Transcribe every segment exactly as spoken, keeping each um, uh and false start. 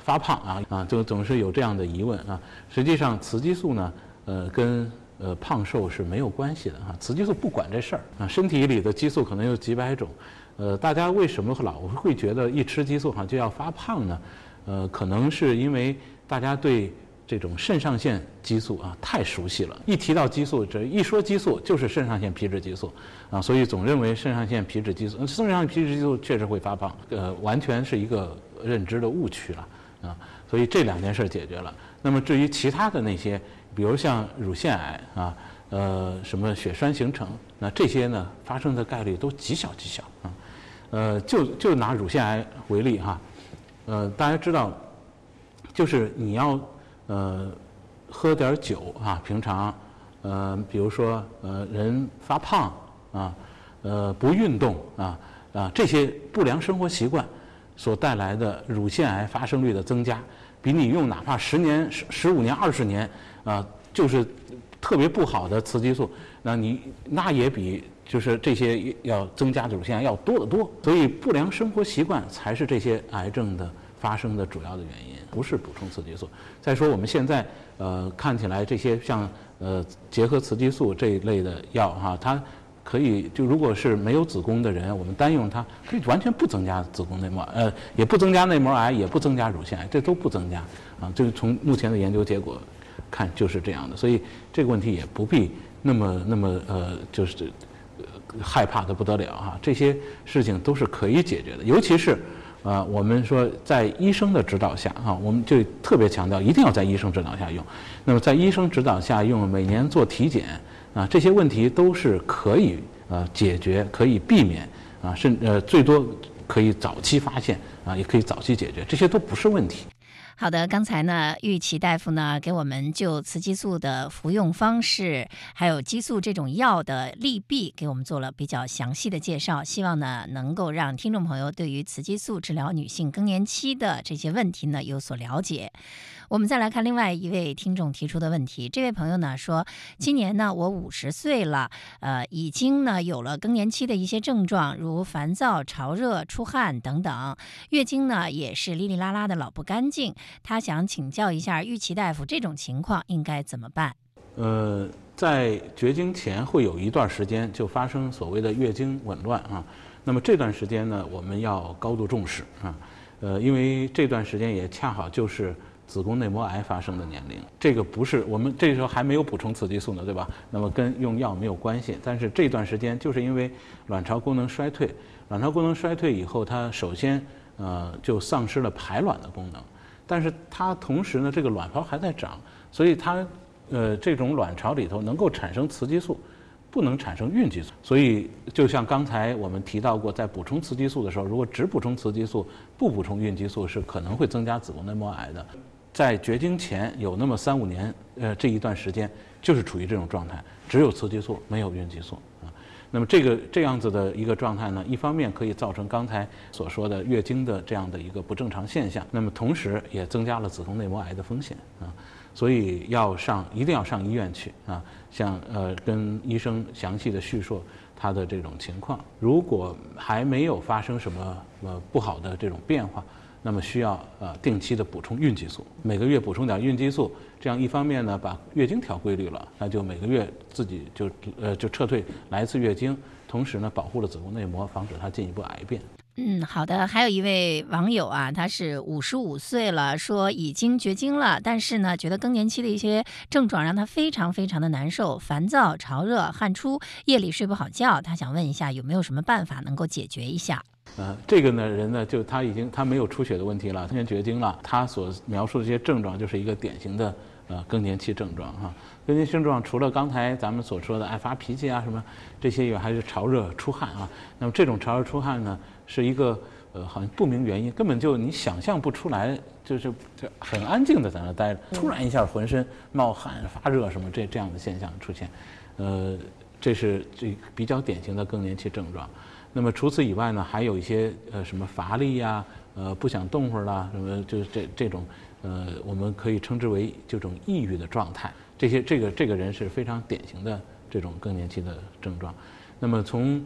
发胖啊啊，就总是有这样的疑问啊。实际上，雌激素呢，呃，跟呃胖瘦是没有关系的啊。雌激素不管这事儿啊，身体里的激素可能有几百种，呃，大家为什么老会觉得一吃激素好像就要发胖呢？呃，可能是因为大家对这种肾上腺激素啊太熟悉了，一提到激素，这一说激素就是肾上腺皮质激素啊，所以总认为肾上腺皮质激素，肾上腺皮质激素确实会发胖，呃，完全是一个认知的误区了啊。所以这两件事解决了。那么至于其他的那些，比如像乳腺癌啊，呃，什么血栓形成，那这些呢发生的概率都极小极小啊。呃，就就拿乳腺癌为例哈，呃，大家知道，就是你要呃，喝点酒啊，平常，呃，比如说呃，人发胖啊，呃，不运动啊啊，这些不良生活习惯所带来的乳腺癌发生率的增加，比你用哪怕十年、十十五年、二十年啊，就是特别不好的雌激素，那你那也比就是这些要增加的乳腺癌要多得多。所以，不良生活习惯才是这些癌症的发生的主要的原因，不是补充雌激素。再说我们现在呃看起来这些像呃结合雌激素这一类的药哈，它可以就如果是没有子宫的人，我们单用它可以完全不增加子宫内膜，呃也不增加内膜癌，也不增加乳腺癌，这都不增加啊。这个从目前的研究结果看就是这样的，所以这个问题也不必那么那么呃就是害怕的不得了哈。这些事情都是可以解决的，尤其是。啊，我们说在医生的指导下啊，我们就特别强调一定要在医生指导下用。那么在医生指导下用，每年做体检啊，这些问题都是可以呃解决，可以避免啊，甚呃最多可以早期发现啊，也可以早期解决，这些都不是问题。 好的，刚才呢，玉琦大夫呢给我们就雌激素的服用方式，还有激素这种药的利弊，给我们做了比较详细的介绍。希望呢能够让听众朋友对于雌激素治疗女性更年期的这些问题呢有所了解。我们再来看另外一位听众提出的问题，这位朋友呢说，今年呢我五十岁了，呃，已经呢有了更年期的一些症状，如烦躁、潮热、出汗等等，月经呢也是哩哩啦啦的老不干净。他想请教一下玉琦大夫，这种情况应该怎么办？ 呃，在绝经前会有一段时间就发生所谓的月经紊乱啊，那么这段时间呢，我们要高度重视啊，呃，因为这段时间也恰好就是子宫内膜癌发生的年龄，这个不是我们这时候还没有补充雌激素呢，对吧？那么跟用药没有关系，但是这段时间就是因为卵巢功能衰退，卵巢功能衰退以后，它首先呃就丧失了排卵的功能。但是它同时呢，这个卵巢还在长，所以它呃这种卵巢里头能够产生雌激素，不能产生孕激素。所以就像刚才我们提到过，在补充雌激素的时候，如果只补充雌激素，不补充孕激素，是可能会增加子宫内膜癌的。在绝经前有那么三五年，呃这一段时间就是处于这种状态，只有雌激素，没有孕激素啊。那么这个这样子的一个状态呢，一方面可以造成刚才所说的月经的这样的一个不正常现象，那么同时也增加了子宫内膜癌的风险啊，所以要上一定要上医院去啊，像呃跟医生详细的叙述他的这种情况，如果还没有发生什么呃不好的这种变化，那么需要呃定期的补充孕激素，每个月补充点孕激素，这样一方面呢把月经调规律了，那就每个月自己就呃就撤退来一次月经，同时呢保护了子宫内膜，防止它进一步癌变。 嗯，好的。还有一位网友啊，他是五十五岁了，说已经绝经了，但是呢，觉得更年期的一些症状让他非常非常的难受，烦躁、潮热、汗出，夜里睡不好觉。他想问一下，有没有什么办法能够解决一下？ 呃，这个呢人呢，就他已经他没有出血的问题了，他先绝经了，他所描述的这些症状就是一个典型的呃更年期症状哈。更年期症状除了刚才咱们所说的爱发脾气啊什么这些以外，还是潮热出汗啊。那么这种潮热出汗呢，是一个呃好像不明原因，根本就你想象不出来，就是很安静的在那待着，突然一下浑身冒汗发热什么这这样的现象出现，呃，这是这比较典型的更年期症状。那么除此以外呢，还有一些呃什么乏力呀、呃不想动会儿啦，什么就是这这种呃我们可以称之为这种抑郁的状态。这些这个这个人是非常典型的这种更年期的症状。那么从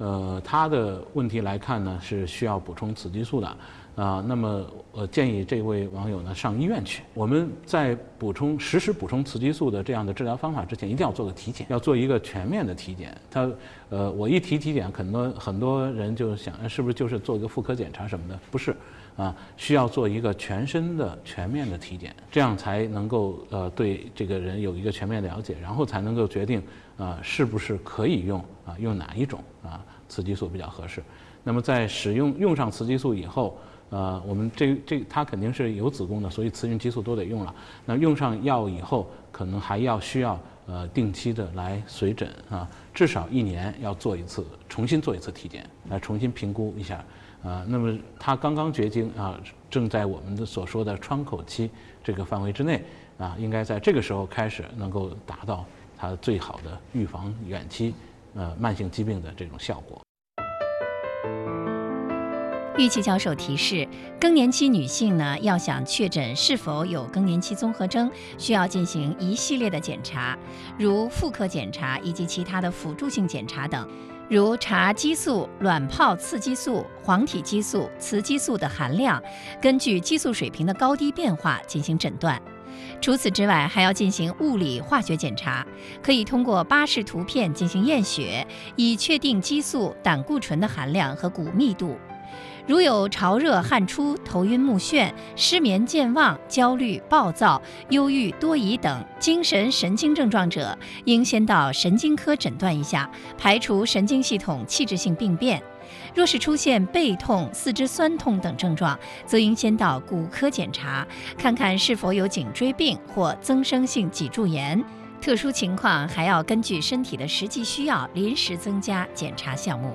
呃，他的问题来看呢，是需要补充雌激素的啊、那么我建议这位网友呢上医院去。我们在补充实时补充雌激素的这样的治疗方法之前，一定要做个体检，要做一个全面的体检。他呃，我一提体检，很多很多人就想，是不是就是做一个妇科检查什么的？不是。啊，需要做一个全身的全面的体检，这样才能够呃对这个人有一个全面了解，然后才能够决定啊、呃、是不是可以用啊用哪一种啊雌激素比较合适。那么在使用用上雌激素以后，呃我们这这它肯定是有子宫的，所以雌孕激素都得用了。那用上药以后，可能还要需要呃定期的来随诊啊，至少一年要做一次，重新做一次体检，来重新评估一下。啊，那么他刚刚绝经啊，正在我们的所说的窗口期这个范围之内啊，应该在这个时候开始能够达到他最好的预防远期呃慢性疾病的这种效果。 玉琦教授提示，更年期女性呢，要想确诊是否有更年期综合征，需要进行一系列的检查，如妇科检查以及其他的辅助性检查等。如查激素、卵泡刺激素、黄体激素、雌激素的含量，根据激素水平的高低变化进行诊断。除此之外，还要进行物理化学检查，可以通过巴氏图片进行验血，以确定激素、胆固醇的含量和骨密度。如有潮热、汗出、头晕目眩、失眠、健忘、焦虑、暴躁、忧郁、多疑等精神神经症状者，应先到神经科诊断一下，排除神经系统器质性病变。若是出现背痛、四肢酸痛等症状，则应先到骨科检查，看看是否有颈椎病或增生性脊柱炎。特殊情况还要根据身体的实际需要，临时增加检查项目。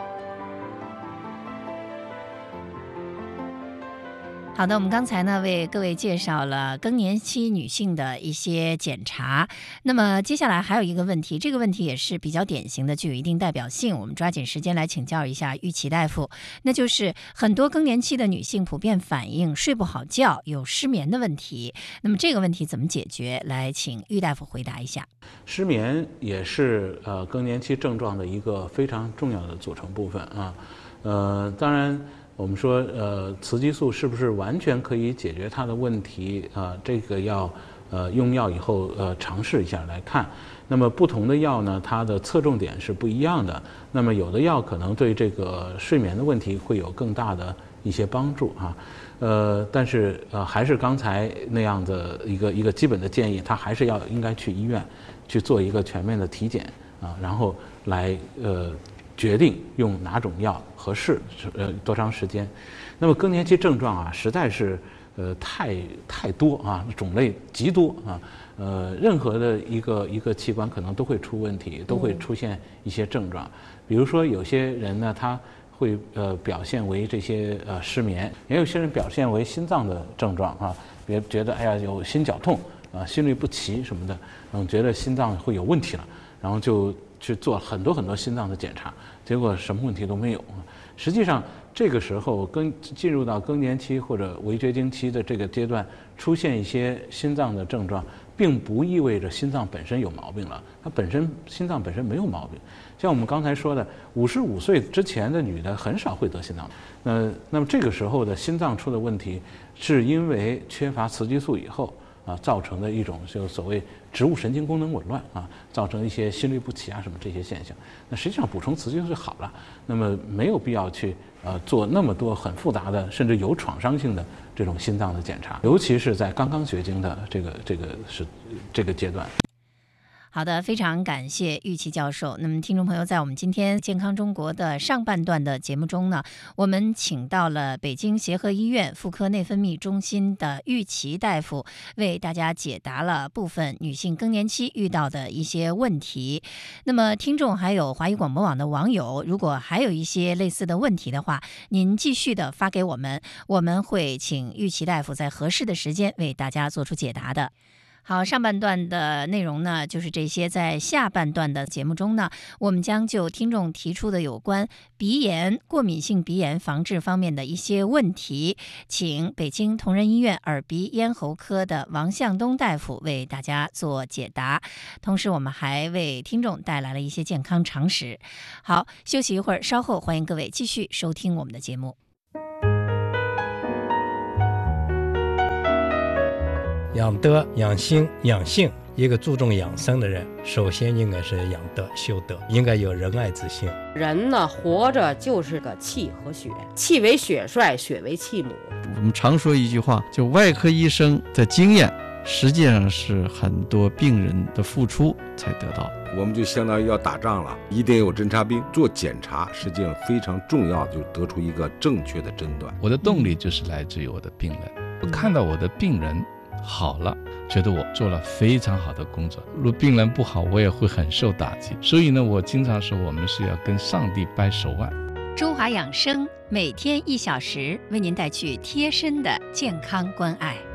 好的，我们刚才呢为各位介绍了更年期女性的一些检查，那么接下来还有一个问题，这个问题也是比较典型的，具有一定代表性，我们抓紧时间来请教一下玉琦大夫。那就是很多更年期的女性普遍反映睡不好觉，有失眠的问题，那么这个问题怎么解决？来请玉大夫回答一下。 失眠也是呃更年期症状的一个非常重要的组成部分啊，呃，当然。我们说，呃，雌激素是不是完全可以解决它的问题？啊、呃，这个要呃用药以后呃尝试一下来看。那么不同的药呢，它的侧重点是不一样的。那么有的药可能对这个睡眠的问题会有更大的一些帮助啊。呃，但是呃还是刚才那样的一个一个基本的建议，他还是要应该去医院去做一个全面的体检啊，然后来呃。决定用哪种药合适，呃，多长时间？那么更年期症状啊，实在是呃太太多啊，种类极多啊，呃，任何的一个一个器官可能都会出问题，都会出现一些症状。比如说有些人呢，他会呃表现为这些呃失眠，也有些人表现为心脏的症状啊，别觉得哎呀有心绞痛啊，心律不齐什么的，嗯，觉得心脏会有问题了，然后就去做很多很多心脏的检查，结果什么问题都没有。实际上，这个时候更进入到更年期或者围绝经期的这个阶段，出现一些心脏的症状，并不意味着心脏本身有毛病了，它本身心脏本身没有毛病。像我们刚才说的，五十五岁之前的女的很少会得心脏病。呃，那么这个时候的心脏出的问题，是因为缺乏雌激素以后啊造成的一种就所谓植物神经功能紊乱啊，造成一些心律不齐啊什么这些现象。那实际上补充雌激素就好了，那么没有必要去呃做那么多很复杂的甚至有创伤性的这种心脏的检查，尤其是在刚刚绝经的这个这个是这个阶段。 好的，非常感谢玉琦教授。那么听众朋友，在我们今天健康中国的上半段的节目中呢，我们请到了北京协和医院妇科内分泌中心的玉琦大夫，为大家解答了部分女性更年期遇到的一些问题。那么听众还有华语广播网的网友，如果还有一些类似的问题的话，您继续的发给我们，我们会请玉琦大夫在合适的时间为大家做出解答的。 好，上半段的内容呢，就是这些。在下半段的节目中呢，我们将就听众提出的有关鼻炎、过敏性鼻炎防治方面的一些问题，请北京同仁医院耳鼻咽喉科的王向东大夫为大家做解答。同时，我们还为听众带来了一些健康常识。好，休息一会儿，稍后欢迎各位继续收听我们的节目。 养德、养心、养性，一个注重养生的人，首先应该是养德、修德，应该有仁爱之心。 人呢，活着就是个气和血，气为血帅，血为气母。 我们常说一句话，就外科医生的经验，实际上是很多病人的付出才得到。 我们就相当于要打仗了，一定有侦察兵做检查，实际上非常重要，就得出一个正确的诊断。 我的动力就是来自于我的病人，我看到我的病人好了，觉得我做了非常好的工作。如果病人不好，我也会很受打击。所以呢，我经常说，我们是要跟上帝掰手腕。 中华养生每天一小时，为您带去贴身的健康关爱。